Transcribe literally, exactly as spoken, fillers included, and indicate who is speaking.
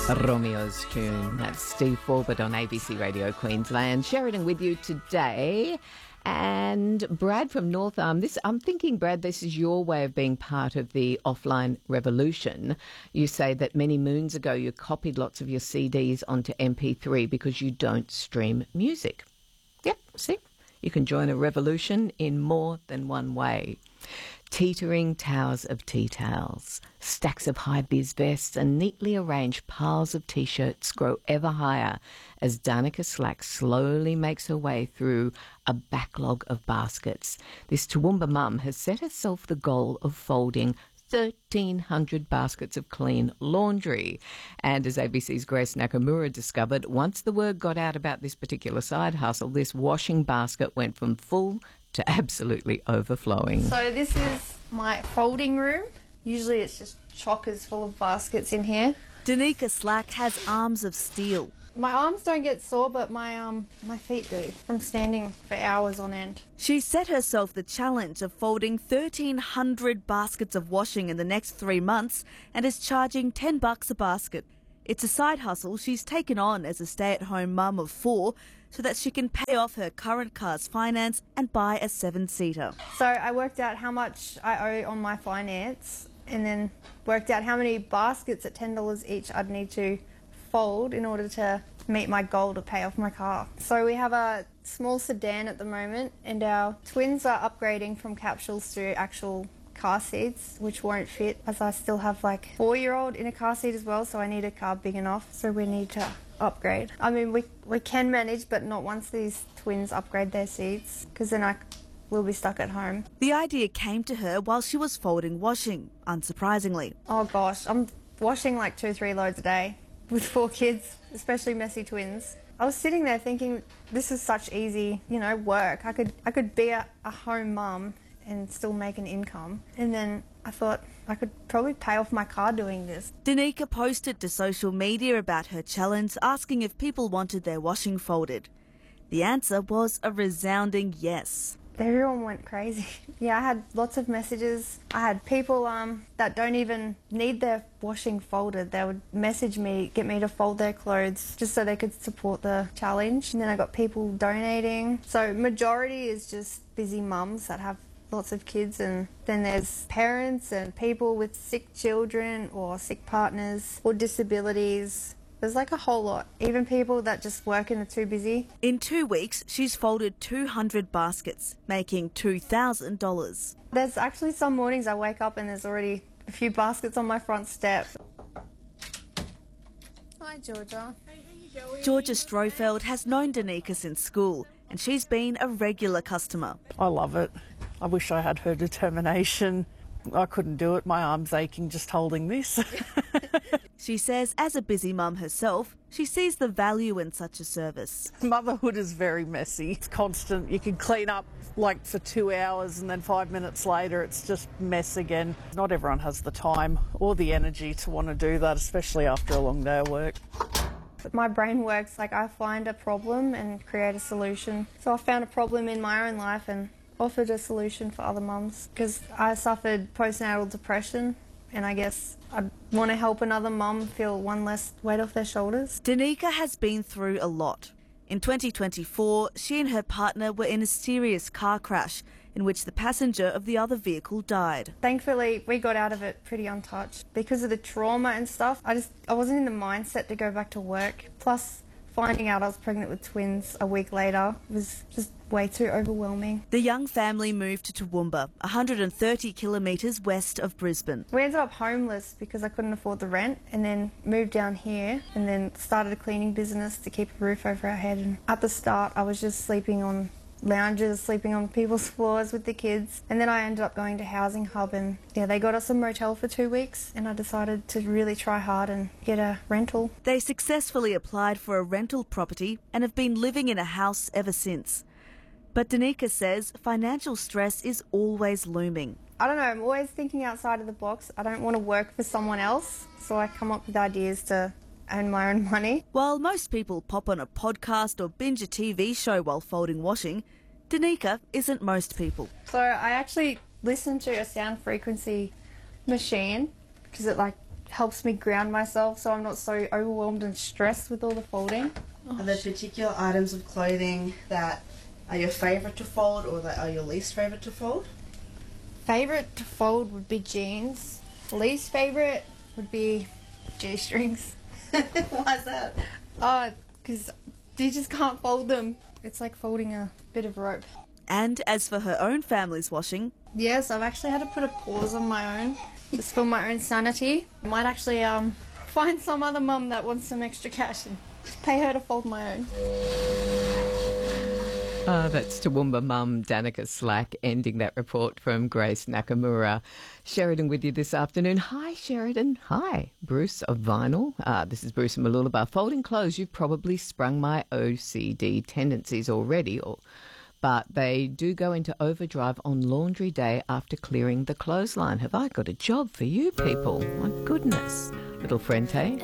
Speaker 1: Romeo's tune. That's Steve Forbert on A B C Radio Queensland. Sheridan with you today. And Brad from North Arm, this, I'm thinking, Brad, this is your way of being part of the offline revolution. You say that many moons ago you copied lots of your C Ds onto M P three because you don't stream music. Yep, see? You can join a revolution in more than one way. Teetering towers of tea towels, stacks of high-vis vests and neatly arranged piles of T-shirts grow ever higher as Danica Slack slowly makes her way through a backlog of baskets. This Toowoomba mum has set herself the goal of folding thirteen hundred baskets of clean laundry. And as A B C's Grace Nakamura discovered, once the word got out about this particular side hustle, this washing basket went from full to absolutely overflowing.
Speaker 2: So this is my folding room. Usually it's just chockers full of baskets in here.
Speaker 3: Danica Slack has arms of steel.
Speaker 2: My arms don't get sore, but my um my feet do from standing for hours on end.
Speaker 3: She set herself the challenge of folding thirteen hundred baskets of washing in the next three months and is charging ten bucks a basket. It's a side hustle she's taken on as a stay-at-home mum of four so that she can pay off her current car's finance and buy a seven-seater.
Speaker 2: So I worked out how much I owe on my finance and then worked out how many baskets at ten dollars each I'd need to fold in order to meet my goal to pay off my car. So we have a small sedan at the moment and our twins are upgrading from capsules to actual car seats, which won't fit as I still have like four-year-old in a car seat as well, so I need a car big enough, so we need to upgrade. I mean, we, we can manage, but not once these twins upgrade their seats, because then I will be stuck at home.
Speaker 3: The idea came to her while she was folding washing, unsurprisingly.
Speaker 2: Oh gosh, I'm washing like two, three loads a day with four kids, especially messy twins. I was sitting there thinking, this is such easy, you know, work. I could, I could be a, a home mum and still make an income. And then I thought I could probably pay off my car doing this.
Speaker 3: Danica posted to social media about her challenge, asking if people wanted their washing folded. The answer was a resounding yes.
Speaker 2: Everyone went crazy. Yeah, I had lots of messages. I had people um, that don't even need their washing folded. They would message me, get me to fold their clothes just so they could support the challenge. And then I got people donating. So majority is just busy mums that have lots of kids, and then there's parents and people with sick children or sick partners or disabilities. There's like a whole lot. Even people that just work and are too busy.
Speaker 3: In two weeks, she's folded two hundred baskets, making two thousand dollars.
Speaker 2: There's actually some mornings I wake up and there's already a few baskets on my front step. Hi, Georgia.
Speaker 3: Georgia Strofeld has known Danica since school, and she's been a regular customer.
Speaker 4: I love it. I wish I had her determination. I couldn't do it. My arm's aching just holding this.
Speaker 3: She says as a busy mum herself, she sees the value in such a service.
Speaker 4: Motherhood is very messy. It's constant. You can clean up like for two hours and then five minutes later it's just mess again. Not everyone has the time or the energy to want to do that, especially after a long day of work.
Speaker 2: My brain works like I find a problem and create a solution. So I found a problem in my own life and offered a solution for other mums because I suffered postnatal depression, and I guess I want to help another mum feel one less weight off their shoulders.
Speaker 3: Danica has been through a lot. In twenty twenty-four, she and her partner were in a serious car crash in which the passenger of the other vehicle died.
Speaker 2: Thankfully, we got out of it pretty untouched. Because of the trauma and stuff, I just I wasn't in the mindset to go back to work. Plus, finding out I was pregnant with twins a week later was just way too overwhelming.
Speaker 3: The young family moved to Toowoomba, one hundred thirty kilometres west of Brisbane.
Speaker 2: We ended up homeless because I couldn't afford the rent, and then moved down here and then started a cleaning business to keep a roof over our head. And at the start, I was just sleeping on lounges, sleeping on people's floors with the kids, and then I ended up going to Housing Hub, and yeah, they got us a motel for two weeks and I decided to really try hard and get a rental.
Speaker 3: They successfully applied for a rental property and have been living in a house ever since. But Danica says financial stress is always looming.
Speaker 2: I don't know, I'm always thinking outside of the box. I don't want to work for someone else, so I come up with ideas to earn my own money.
Speaker 3: While most people pop on a podcast or binge a T V show while folding washing, Danica isn't most people.
Speaker 2: So I actually listen to a sound frequency machine because it like helps me ground myself so I'm not so overwhelmed and stressed with all the folding.
Speaker 5: Are there particular items of clothing that are your favourite to fold or that are your least favourite to fold?
Speaker 2: Favourite to fold would be jeans. Least favourite would be G-strings.
Speaker 5: Why is that?
Speaker 2: Oh, because you just can't fold them. It's like folding a bit of rope.
Speaker 3: And as for her own family's washing,
Speaker 2: Yes, I've actually had to put a pause on my own, just for my own sanity. I might actually um find some other mum that wants some extra cash and pay her to fold my own.
Speaker 1: Uh, that's Toowoomba mum Danica Slack ending that report from Grace Nakamura. Sheridan with you this afternoon. Hi, Sheridan. Hi, Bruce of Vinyl. Uh, this is Bruce and Mooloolaba. Folding clothes, you've probably sprung my O C D tendencies already, or, but they do go into overdrive on laundry day after clearing the clothesline. Have I got a job for you people? My goodness. Little Frente.